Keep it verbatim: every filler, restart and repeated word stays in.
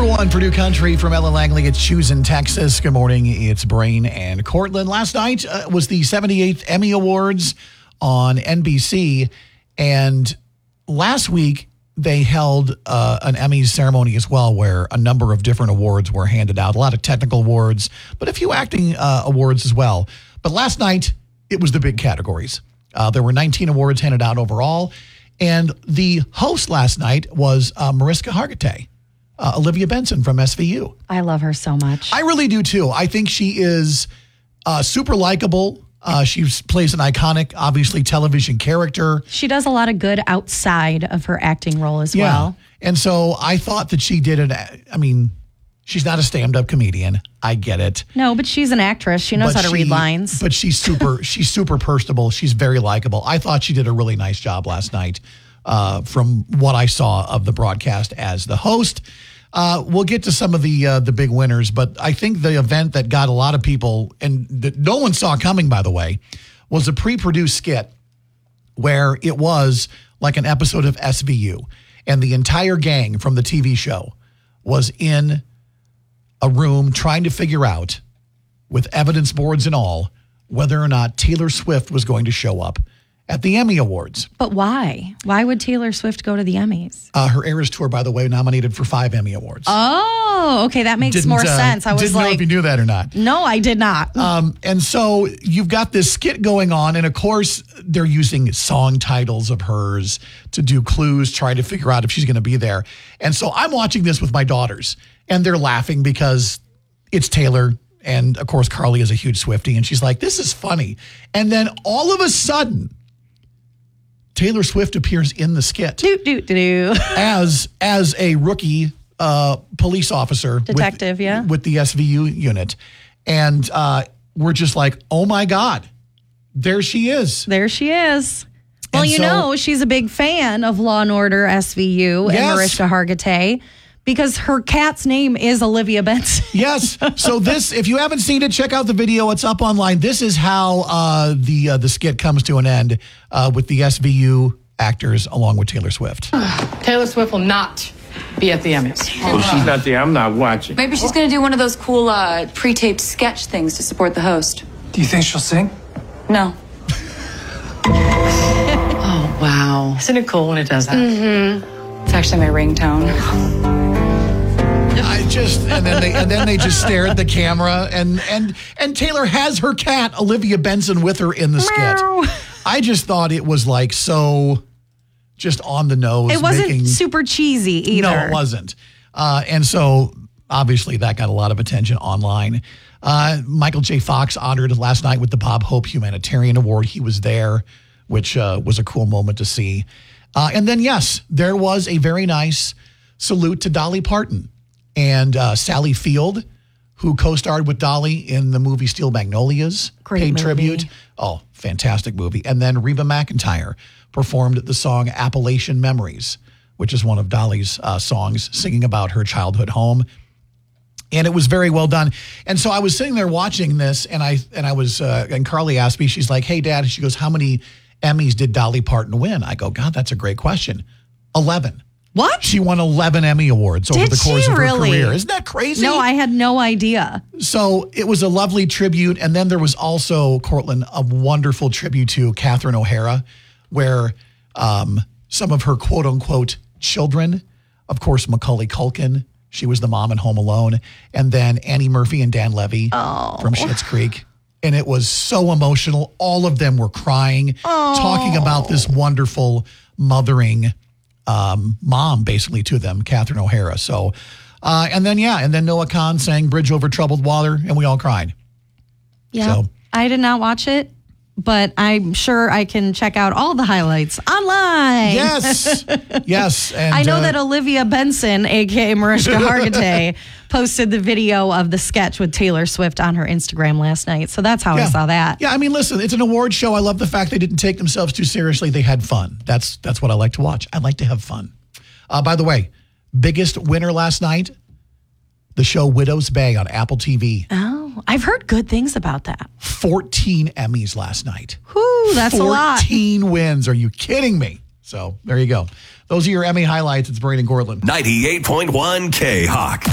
Number one for New Country from Ellen Langley. It's Choosing Texas. Good morning. It's Brain and Cortland. Last night uh, was the seventy-eighth Emmy Awards on N B C. And last week, they held uh, an Emmys ceremony as well, where a number of different awards were handed out. A lot of technical awards, but a few acting uh, awards as well. But last night, it was the big categories. Uh, there were nineteen awards handed out overall. And the host last night was uh, Mariska Hargitay. Uh, Olivia Benson from S V U. I love her so much. I really do too. I think she is uh, super likable. Uh, she plays an iconic, obviously, television character. She does a lot of good outside of her acting role as Yeah. well. And so I thought that she did it. I mean, she's not a stand-up comedian. I get it. No, but she's an actress. She knows But how to she- read lines. But she's super. she's super personable. She's very likable. I thought she did a really nice job last night. Uh, from what I saw of the broadcast as the host. Uh, we'll get to some of the uh, the big winners, but I think the event that got a lot of people, and that no one saw coming, by the way, was a pre-produced skit where it was like an episode of S V U, and the entire gang from the T V show was in a room trying to figure out, with evidence boards and all, whether or not Taylor Swift was going to show up at the Emmy Awards. But why? Why would Taylor Swift go to the Emmys? Uh, her Eras Tour, by the way, nominated for five Emmy Awards. Oh, okay. That makes Didn't, more uh, sense. I was didn't know like, if you knew that or not. no, I did not. Um, and so you've got this skit going on, and of course, they're using song titles of hers to do clues, trying to figure out if she's going to be there. And so I'm watching this with my daughters, and they're laughing because it's Taylor. And of course, Carly is a huge Swiftie, and she's like, this is funny. And then all of a sudden, Taylor Swift appears in the skit do, do, do, do. as as a rookie uh, police officer. Detective, with, yeah. With the S V U unit. And uh, we're just like, oh my God, there she is. There she is. Well, And you so- know, she's a big fan of Law and Order S V U and Yes. Mariska Hargitay because her cat's name is Olivia Benson. Yes. So this, if you haven't seen it, check out the video. It's up online. This is how uh, the uh, the skit comes to an end uh, with the S V U actors along with Taylor Swift. Taylor Swift will not be at the Emmys. Well, she's not there. I'm not watching. Maybe she's going to do one of those cool uh, pre-taped sketch things to support the host. Do you think she'll sing? No. Oh, wow. Isn't it cool when it does that? Mm-hmm. It's actually my ringtone. I just and then they and then they just stare at the camera and and and Taylor has her cat Olivia Benson with her in the skit. I just thought it was like so just on the nose. It wasn't making, super cheesy either. No, it wasn't. Uh, and so obviously that got a lot of attention online. Uh, Michael J. Fox honored last night with the Bob Hope Humanitarian Award. He was there, which uh, was a cool moment to see. Uh, and then, yes, there was a very nice salute to Dolly Parton and uh, Sally Field, who co-starred with Dolly in the movie Steel Magnolias, Great paid movie. tribute. Oh, fantastic movie. And then Reba McEntire performed the song Appalachian Memories, which is one of Dolly's uh, songs singing about her childhood home. And it was very well done. And so I was sitting there watching this, and I and I was uh, and Carly asked me, she's like, "Hey, Dad," she goes, "How many Emmys did Dolly Parton win?" I go, "God, that's a great question. eleven. What? She won eleven Emmy Awards over Did the course she of her really? career. Isn't that crazy? No, I had no idea. So it was a lovely tribute. And then there was also, Cortland, a wonderful tribute to Catherine O'Hara, where um, some of her quote unquote children, of course, Macaulay Culkin, she was the mom in Home Alone, and then Annie Murphy and Dan Levy Oh. from Schitt's Creek. And it was so emotional. All of them were crying, talking about this wonderful mothering um, mom, basically, to them, Catherine O'Hara. So, uh, and then, yeah, and then Noah Khan sang Bridge Over Troubled Water, and we all cried. Yeah. So- I did not watch it, but I'm sure I can check out all the highlights online. Yes, yes. And, I know uh, that Olivia Benson, a k a. Mariska Hargitay, posted the video of the sketch with Taylor Swift on her Instagram last night. So that's how I yeah. saw that. Yeah, I mean, listen, it's an award show. I love the fact they didn't take themselves too seriously. They had fun. That's that's what I like to watch. I like to have fun. Uh, by the way, biggest winner last night, the show Widow's Bay on Apple T V. Oh, I've heard good things about that. fourteen Emmys last night. Whew, that's a lot. fourteen wins. Are you kidding me? So there you go. Those are your Emmy highlights. It's Braden Cortland. ninety-eight point one K-Hawk.